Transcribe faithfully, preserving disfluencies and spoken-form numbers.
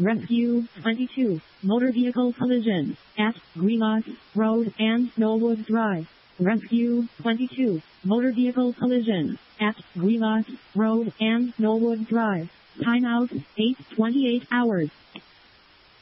Rescue twenty-two, motor vehicle collision at Greenlock Road and Knollwood Drive. Rescue twenty-two, motor vehicle collision at Greenlock Road and Knollwood Drive. Timeout eight twenty-eight hours.